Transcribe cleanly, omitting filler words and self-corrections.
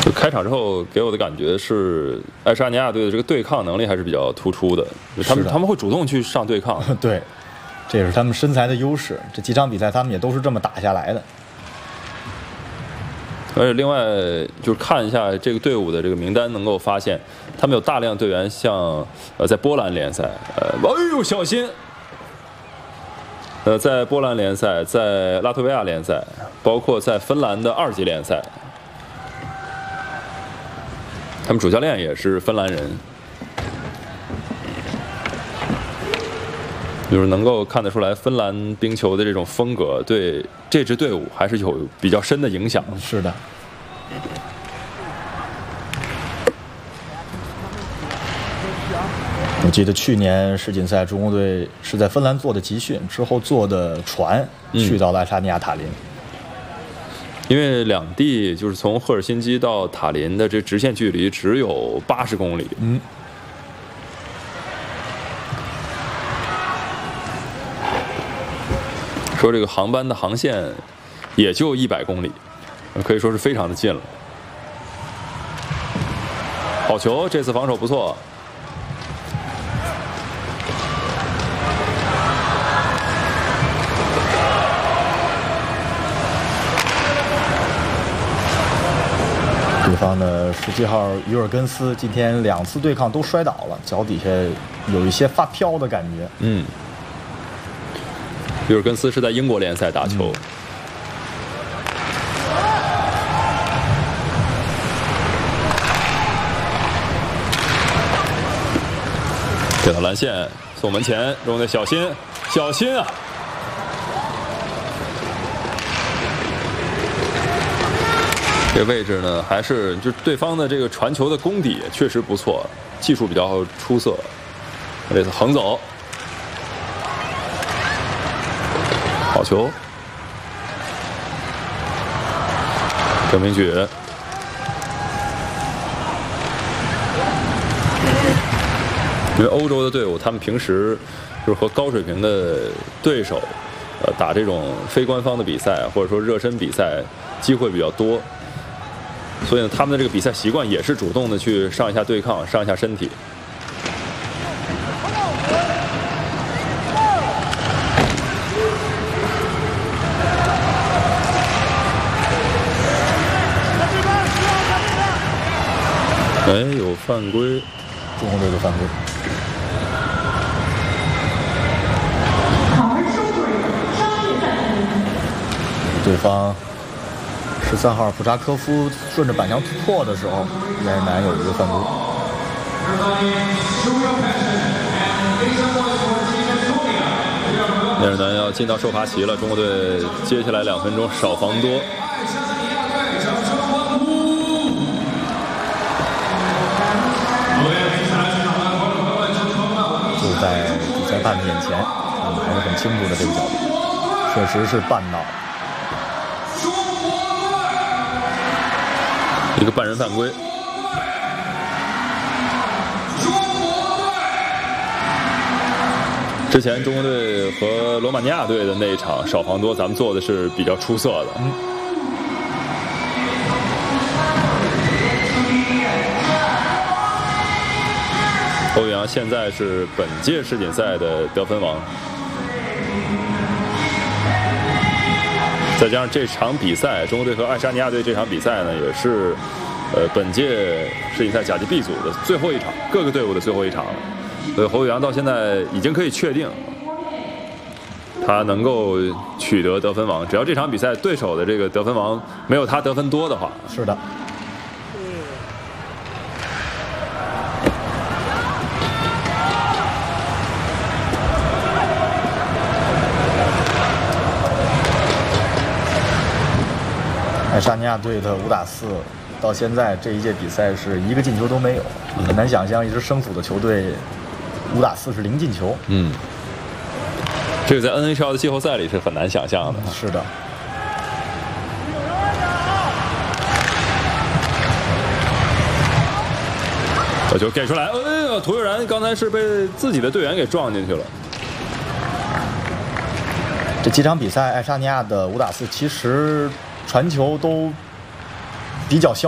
就开场之后给我的感觉是，爱沙尼亚队的这个对抗能力还是比较突出的。他们会主动去上对抗， 对，这也是他们身材的优势。这几场比赛他们也都是这么打下来的。 而且另外就是看一下这个队伍的这个名单，能够发现他们有大量队员像在波兰联赛，哎呦小心，在波兰联赛，在拉脱维亚联赛，包括在芬兰的2级联赛。他们主教练也是芬兰人，就是能够看得出来，芬兰冰球的这种风格对这支队伍还是有比较深的影响。 是的。我记得去年世锦赛，中国队是在芬兰做的集训，之后坐的船去到了爱沙尼亚塔林。 因为两地就是从赫尔辛基到塔林的这直线距离只有80公里。说这个航班的航线也就100公里，可以说是非常的近了。好球，这次防守不错。 对方的17号于尔根斯今天2次对抗都摔倒了，脚底下有一些发飘的感觉。 于尔根斯是在英国联赛打球。给到蓝线，送门前，中队小心，小心啊！这个位置呢，还是就对方的这个传球的功底确实不错，技术比较出色。这次横走，好球，郑明举。因为欧洲的队伍，他们平时就是和高水平的对手，打这种非官方的比赛或者说热身比赛机会比较多。所以呢，他们的这个比赛习惯也是主动的去上一下对抗，上一下身体。哎，有犯规， 中国队的犯规。对方13号普扎科夫顺着板墙突破的时候，亚尔南有一个犯规。 亚尔南要进到受罚席了，中国队接下来2分钟少防多。 就在主裁判的眼前，我们还是很清楚的这个角度，确实是绊倒。 一个半人犯规。之前中国队和罗马尼亚队的那一场少防多，咱们做的是比较出色的。欧阳现在是本届世锦赛的得分王，再加上这场比赛，中国队和爱沙尼亚队这场比赛呢，也是本届世锦赛甲级 B 组的最后一场，各个队伍的最后一场了。所以侯宇阳到现在已经可以确定，他能够取得得分王。只要这场比赛对手的这个得分王没有他得分多的话， 是的。爱沙尼亚队的5打4，到现在这一届比赛是1个进球都没有，很难想象一支生疏的球队5打4是0进球。 这个在 NHL 的季后赛里是很难想象的。 是的。 把球给出来，哎呀，涂悠然刚才是被自己的队员给撞进去了。 这几场比赛，爱沙尼亚的5打4其实传球都比较消。